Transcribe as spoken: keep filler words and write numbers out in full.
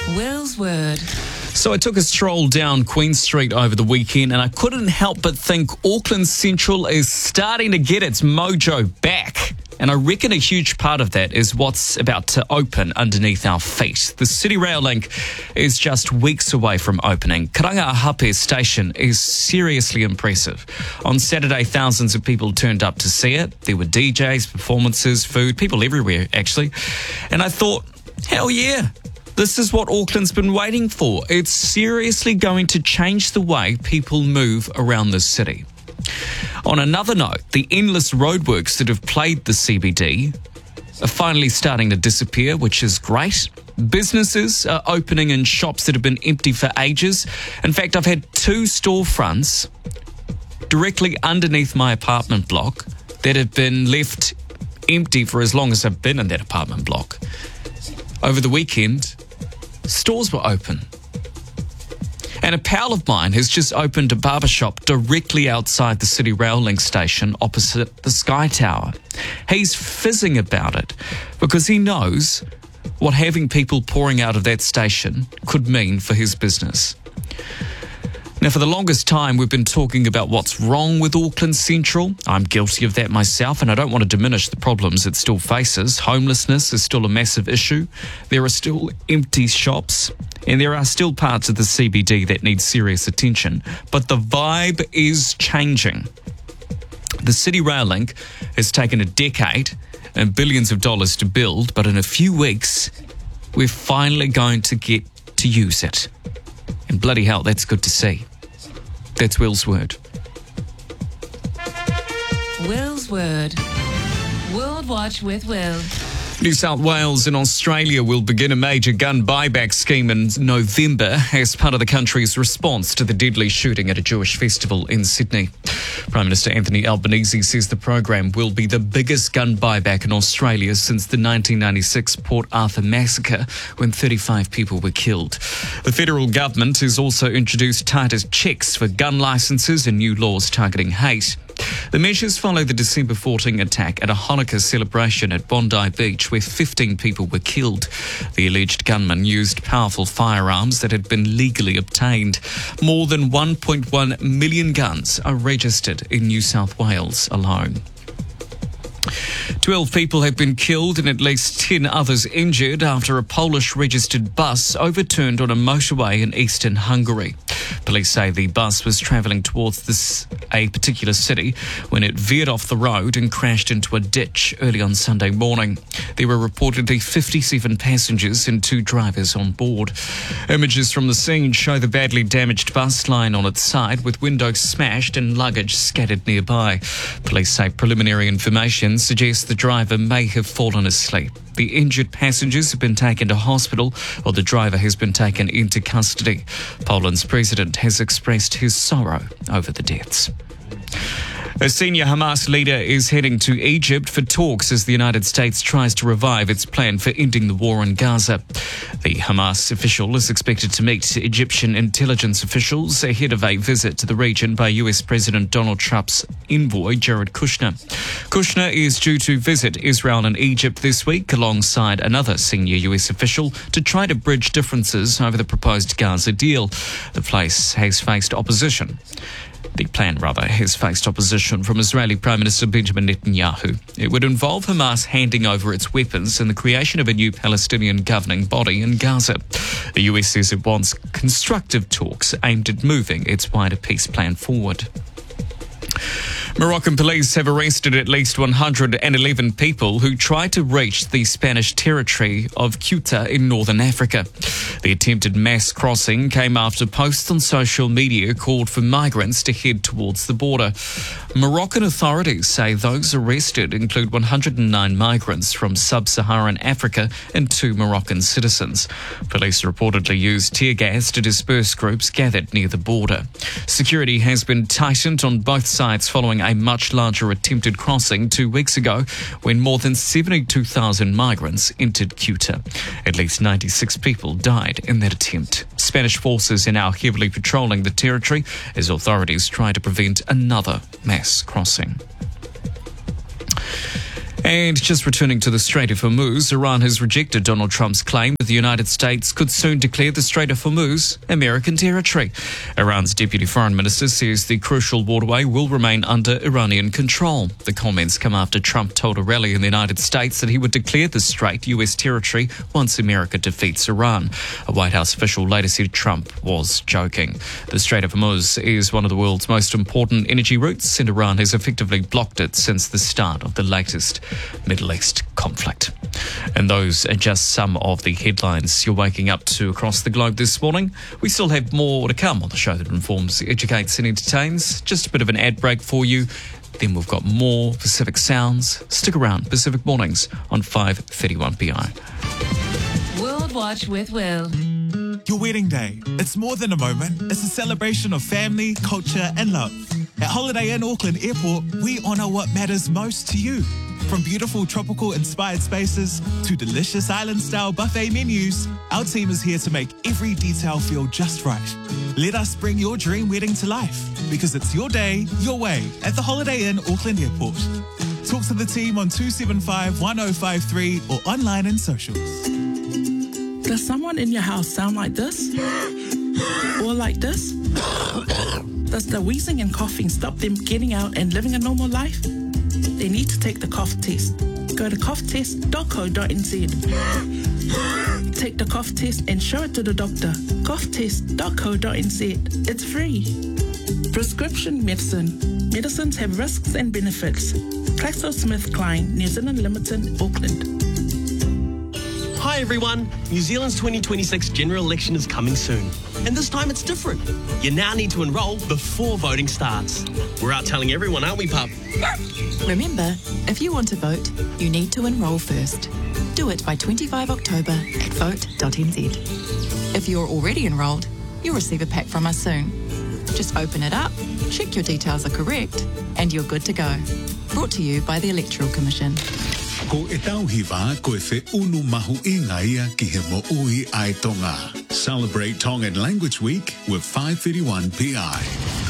Will's Word. So I took a stroll down Queen Street over the weekend and I couldn't help but think Auckland Central is starting to get its mojo back. And I reckon a huge part of that is what's about to open underneath our feet. The City Rail Link is just weeks away from opening. Karangahape Station is seriously impressive. On Saturday, thousands of people turned up to see it. There were D Js, performances, food, people everywhere, actually. And I thought, hell yeah. This is what Auckland's been waiting for. It's seriously going to change the way people move around the city. On another note, the endless roadworks that have plagued the C B D are finally starting to disappear, which is great. Businesses are opening in shops that have been empty for ages. In fact, I've had two storefronts directly underneath my apartment block that have been left empty for as long as I've been in that apartment block. Over the weekend, stores were open. And a pal of mine has just opened a barbershop directly outside the City Rail Link station opposite the Sky Tower. He's fizzing about it because he knows what having people pouring out of that station could mean for his business. Now, for the longest time, we've been talking about what's wrong with Auckland Central. I'm guilty of that myself, and I don't want to diminish the problems it still faces. Homelessness is still a massive issue. There are still empty shops, and there are still parts of the C B D that need serious attention. But the vibe is changing. The City Rail Link has taken a decade and billions of dollars to build, but in a few weeks, we're finally going to get to use it. And bloody hell, that's good to see. That's Will's Word. Will's Word. World Watch with Will. New South Wales and Australia will begin a major gun buyback scheme in November as part of the country's response to the deadly shooting at a Jewish festival in Sydney. Prime Minister Anthony Albanese says the program will be the biggest gun buyback in Australia since the nineteen ninety-six Port Arthur massacre, when thirty-five people were killed. The federal government has also introduced tighter checks for gun licences and new laws targeting hate. The measures follow the December fourteenth attack at a Hanukkah celebration at Bondi Beach, where fifteen people were killed. The alleged gunman used powerful firearms that had been legally obtained. More than one point one million guns are registered in New South Wales alone. Twelve people have been killed and at least ten others injured after a Polish-registered bus overturned on a motorway in eastern Hungary. Police say the bus was travelling towards this, a particular city when it veered off the road and crashed into a ditch early on Sunday morning. There were reportedly fifty-seven passengers and two drivers on board. Images from the scene show the badly damaged bus lying on its side with windows smashed and luggage scattered nearby. Police say preliminary information suggests the driver may have fallen asleep. The injured passengers have been taken to hospital, while the driver has been taken into custody. Poland's president has expressed his sorrow over the deaths. A senior Hamas leader is heading to Egypt for talks as the United States tries to revive its plan for ending the war in Gaza. The Hamas official is expected to meet Egyptian intelligence officials ahead of a visit to the region by U S President Donald Trump's envoy, Jared Kushner. Kushner is due to visit Israel and Egypt this week alongside another senior U S official to try to bridge differences over the proposed Gaza deal. The place has faced opposition. The plan, rather, has faced opposition from Israeli Prime Minister Benjamin Netanyahu. It would involve Hamas handing over its weapons and the creation of a new Palestinian governing body in Gaza. The U S says it wants constructive talks aimed at moving its wider peace plan forward. Moroccan police have arrested at least one hundred eleven people who tried to reach the Spanish territory of Ceuta in northern Africa. The attempted mass crossing came after posts on social media called for migrants to head towards the border. Moroccan authorities say those arrested include one hundred nine migrants from sub-Saharan Africa and two Moroccan citizens. Police reportedly used tear gas to disperse groups gathered near the border. Security has been tightened on both sides following a much larger attempted crossing two weeks ago when more than seventy-two thousand migrants entered Ceuta. At least ninety-six people died in that attempt. Spanish forces are now heavily patrolling the territory as authorities try to prevent another mass crossing. And just returning to the Strait of Hormuz, Iran has rejected Donald Trump's claim that the United States could soon declare the Strait of Hormuz American territory. Iran's deputy foreign minister says the crucial waterway will remain under Iranian control. The comments come after Trump told a rally in the United States that he would declare the strait U S territory once America defeats Iran. A White House official later said Trump was joking. The Strait of Hormuz is one of the world's most important energy routes, and Iran has effectively blocked it since the start of the latest Middle East conflict. And those are just some of the headlines you're waking up to across the globe this morning. We still have more to come on the show that informs, educates and entertains. Just a bit of an ad break for you. Then we've got more Pacific Sounds. Stick around, Pacific Mornings on five thirty-one P I. World Watch with Will. Your wedding day. It's more than a moment. It's a celebration of family, culture and love. At Holiday Inn Auckland Airport, we honour what matters most to you. From beautiful tropical-inspired spaces to delicious island-style buffet menus, our team is here to make every detail feel just right. Let us bring your dream wedding to life, because it's your day, your way at the Holiday Inn Auckland Airport. Talk to the team on two seven five, one oh five three or online and socials. Does someone in your house sound like this? Or like this? Does the wheezing and coughing stop them getting out and living a normal life? They need to take the cough test. Go to cough test dot co dot n z. Take the cough test and show it to the doctor. cough test dot co dot n z. It's free. Prescription medicine. Medicines have risks and benefits. GlaxoSmithKline, New Zealand Limited, Auckland. Hi everyone, New Zealand's twenty twenty-six general election is coming soon. And this time it's different. You now need to enrol before voting starts. We're out telling everyone, aren't we, pup? Remember, if you want to vote, you need to enrol first. Do it by twenty-fifth of October at vote dot n z. If you're already enrolled, you'll receive a pack from us soon. Just open it up, check your details are correct, and you're good to go. Brought to you by the Electoral Commission. Ko e tauhiwa ko e whi unu mahu i ngaia ki he mo'ui ai Tonga. Celebrate Tongan Language Week with five thirty-one P I.